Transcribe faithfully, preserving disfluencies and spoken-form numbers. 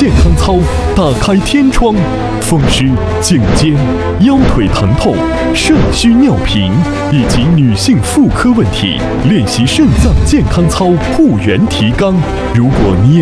健康操，打开天窗，风湿、颈肩、腰腿疼痛、肾虚尿频以及女性妇科问题，练习肾脏健康操，护元提肛。如果你也